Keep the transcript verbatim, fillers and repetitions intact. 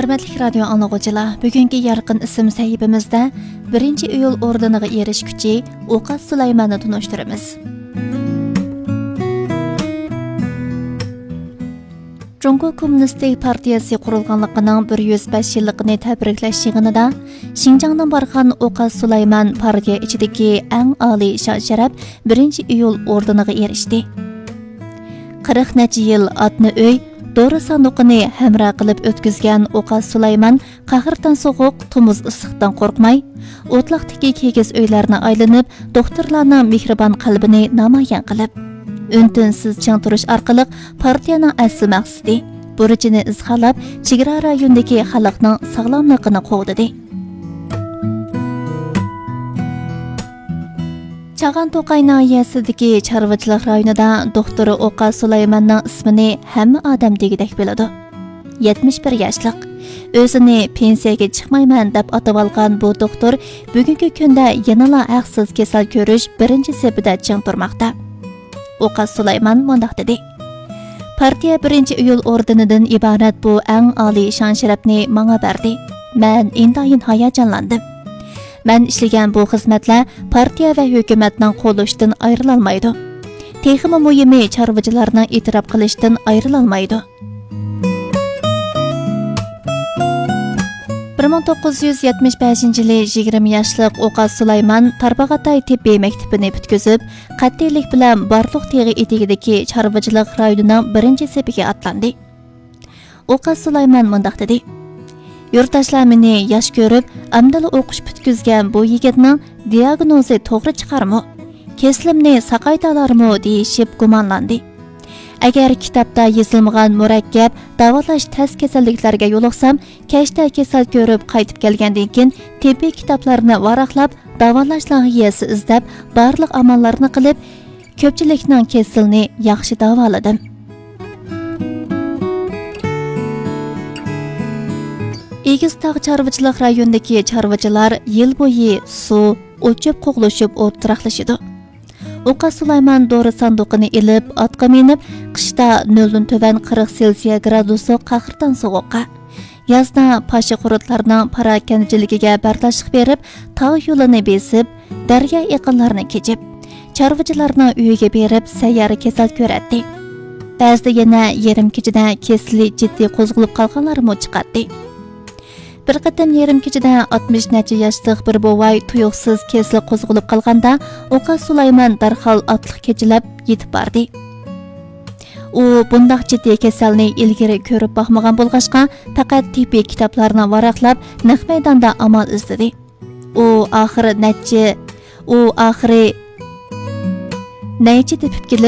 Hürmetli radyo anlıqıcılar, bugünkü yarqın isim sahibimizdə birinci iyul ordeniga erişküçi Oqas Sulaymanı tunuşturamiz. Cungo Kommunistik Partiyasi qurulğanlığının bir yuz besh yilligini tabriklash yig'inida Xinjiangdan bargan Oqas Sulayman partiya ichidagi eng oliy shon-sharaf birinchi iyul ordeniga erishdi. qirq necha yil atni uy Dori sanduqini hamra qilib o'tkazgan Oqas Sulayman qahrdan so'g'uq, tumuz issiqdan qo'rqmay, o'tliqdagi kigiz uylarni aylanib, doktorlarning mehribon qalbini namoyon qilib, untinsiz chang turish orqali partiyaning asl maqsadi, burchini izholab, chegara rayondagi xalqning sog'lomligini qo'g'didi. Chag'an To'qay noyasidagi chorvachilik rayonida doktor Oqas Sulaymanning ismini hamma odam degidek biladi. yetmish bir yoshlik. O'zini pensiyaga chiqmayman deb atab olgan bu doktor bugungi kunda yanala haqsiz kasal ko'rish birinchi sepida ching turmoqda. Oqas Sulayman mundaq dedi: Partiya birinchi iyul ordenidan iborat bu eng oliy shon-sharafni menga berdi. Men intayin hayajonlandim. Men ishlagan bu xizmatlar partiya va hukumatning qo'llashidan ayrilolmaydi. Texmi muhimi chorvachilarning e'tirof qilishdan ayrilolmaydi. bir ming to'qqiz yuz yetmish beshinchi yili yigirma yoshlik Oqas Sulayman Tarbag'atay tibbiy maktabini bitkazib, qat'iylik bilan Barliq teg'i etigidagi chorvachilik rayonining birinchi sepiga atlandi. Oqas Sulayman mundaq dedi: Yurtdoshlar meni yosh ko'rib, amdala o'qish bitkazgan bu yigitning diagnozi to'g'ri chiqarmi? Keslimni saqaytalarmi deyishib gumonlandi. Agar kitobda yozilmagan murakkab davolash tas kasalliklarga yo'liqsam, kashta kasal ko'rib qaytib kelgandan keyin tibbiy kitoblarni varaqlab, davolash lavhasi izlab, barliq amallarni qilib, ko'pchilikning kasalini yaxshi davoladim. Egiztog' chorvachilik rayonidagi chorvachilar yil bo'yi suv, o'chib qo'g'lashib o'tiraqlashidi. Oqas Sulayman dori sanduqini ilib, otga minib, qishda noldan to'van qirq selsiya gradusi qahrdan sovuqqa, yozda pashi qurutlarning parakanchiligiga bardoshlik berib, tog' yo'lini besib, daryo yaqinlarini kechib, chorvachilarning uyiga berib, sayyora kasal ko'ratdi. Ba'zida yana yarim kechada kesli jiddiy qo'zg'alib qolganlarmi chiqadi. Bir qatam yarim kechada oltmish necha yoshlik bir bovay tuyuqsiz kesli qo'zg'alib qolganda Oqas Sulayman darhol otliq kechilab yetib bordi. U bundoq jiddiy kasalni ilgari ko'rib boqmagan bo'lg'achqa faqat tibbiy kitoblarni varaqlab naq maydonda amal izladi. U oxiri necha u oxiri necha deb